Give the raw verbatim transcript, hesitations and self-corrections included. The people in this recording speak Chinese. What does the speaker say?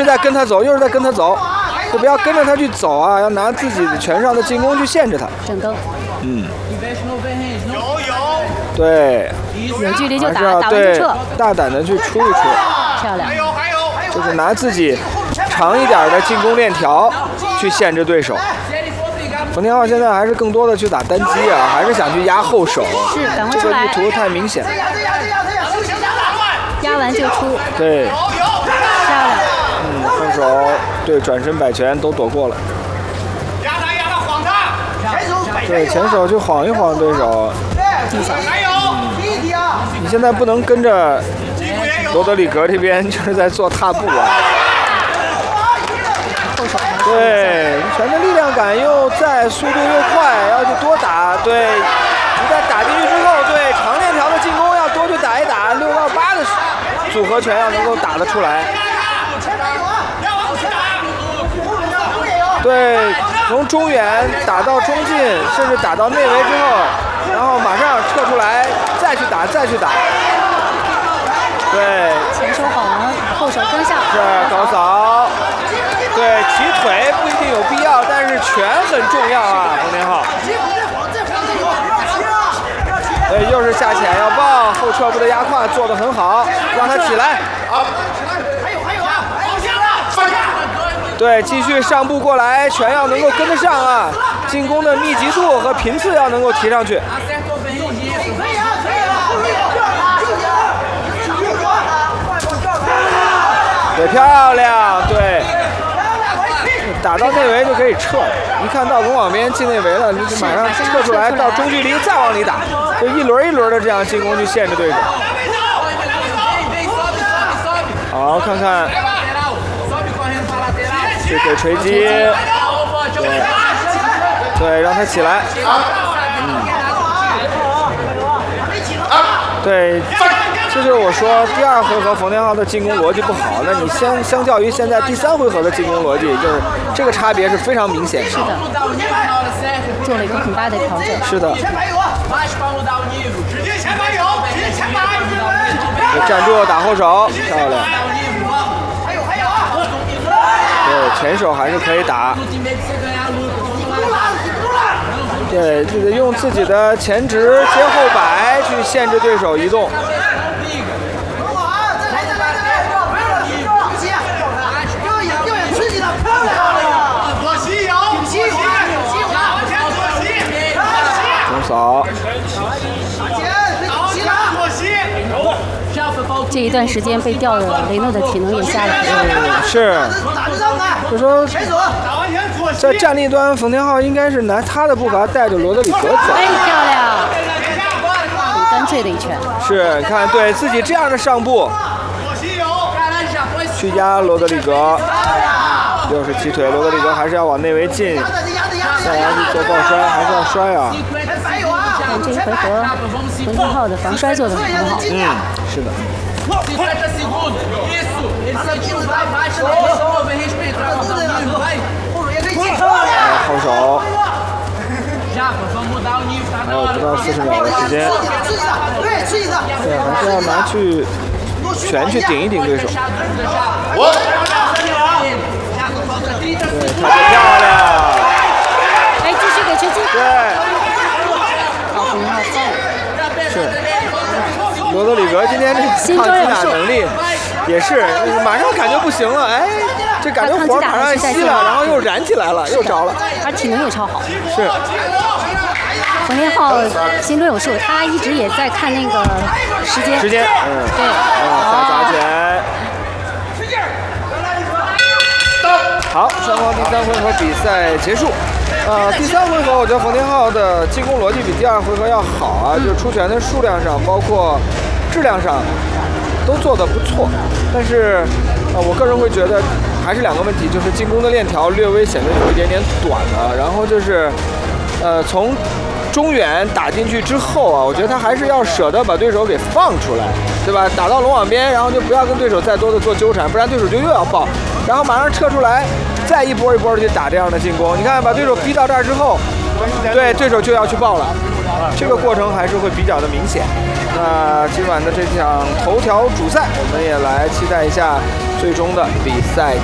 是在跟他走，又是在跟他走，就不要跟着他去走啊，要拿自己拳上的进攻去限制他。 正蹬。 嗯。 有有。 对。 有距离就打，打完就撤。 大胆的去出一出。 漂亮。 还有还有。 就是拿自己长一点的进攻链条去限制对手。冯天浩现在还是更多的去打单击啊，还是想去压后手。 是，赶快出来。 这个意图太明显。 压完就出。 对。 漂亮。 嗯，后手对转身摆拳都躲过了。 压他压他晃他。 对，前手就晃一晃对手。 还有。 你现在不能跟着罗德里格这边就是在做踏步啊。对，拳的力量感又在，速度又快，要去多打。对，一旦打进去之后，对长链条的进攻要多去打一打，六到八的组合拳要能够打得出来。对，从中远打到中近，甚至打到内围之后，然后马上撤出来，再去打，再去打。对， 前手好玩，后手跟上。 是高扫。对，起腿不一定有必要，但是拳很重要啊，冯天浩。对，又是下潜要抱，后撤步的压胯做得很好，让他起来。好。还有还有啊，对，继续上步过来，拳要能够跟得上啊，进攻的密集度和频次要能够提上去。对，漂亮，对。打到内围就可以撤了，一看到龙网边进内围了，你就马上撤出来，到中距离再往里打，就一轮一轮的这样进攻去限制对手。好，看看，去给锤击，对，对，让他起来，嗯，对。这就是我说第二回合冯天浩的进攻逻辑不好，那你相相较于现在第三回合的进攻逻辑，就是这个差别是非常明显的。 是的，做了一个很大的调整。 是的。站住打后手，漂亮。对，前手还是可以打。对，就是用自己的前直接后摆去限制对手移动。扫， 这一段时间被吊的雷诺的体能也下来了。 嗯，是，就说在站立端，冯天浩应该是拿他的步伐带着罗德里格走。 哎，漂亮，很干脆的一拳。 是，看对自己这样的上步，去压罗德里格，又是起腿，罗德里格还是要往内围进。再来去做抱摔，还是要摔啊！ 但这一回合，冯天浩的防摔做得很好。 嗯，是的。后手。还有不到四十秒的时间。对，还是要拿去拳去顶一顶对手。对，他就漂亮。 哎，继续给拳击。 对。 好，冯天浩放了。 是。罗德里格今天这抗击打能力也是，马上感觉不行了，哎，这感觉火马上熄了，然后又燃起来了，又着了。 而体能也超好。 是。 冯天浩心中有数，他一直也在看那个时间。 时间，嗯。 对。 下砸拳。好，双方第三回合比赛结束。呃，第三回合我觉得冯天浩的进攻逻辑比第二回合要好啊，就出拳的数量上，包括质量上都做得不错。但是，呃，我个人会觉得还是两个问题，就是进攻的链条略微显得有一点点短了，然后就是，呃，从中远打进去之后啊，我觉得他还是要舍得把对手给放出来，对吧？打到龙网边，然后就不要跟对手再多的做纠缠，不然对手就又要爆，然后马上撤出来，再一波一波的去打这样的进攻。你看，把对手逼到这儿之后，对对手就要去爆了，这个过程还是会比较的明显。那今晚的这场头条主赛，我们也来期待一下最终的比赛